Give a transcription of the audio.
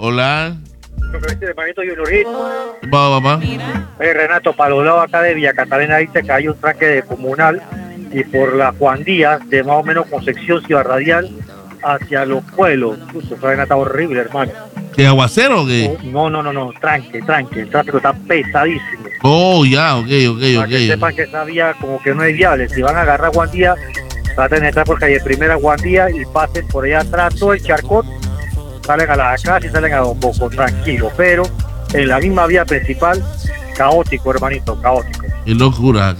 Hola. Hermanito Juniorito. Papá. Renato, para los lados acá de Villa Catalina dice que hay un tranque de comunal y por la Juan Díaz, de más o menos Concepción, Ciudad Radial, hacia los pueblos. Esa vaina está horrible, hermano. ¿Qué aguacero o qué? No, tranque. El tráfico está pesadísimo. Oh, ya, ok. Para que sepan que esa vía como que no es viable. Si van a agarrar Juan Díaz, traten de entrar por calle Primera Juan Díaz y pasen por allá atrás todo el Charcot, salen a la casa y salen a Don Bosco, tranquilo. Pero en la misma vía principal, caótico, hermanito, caótico. Qué locura.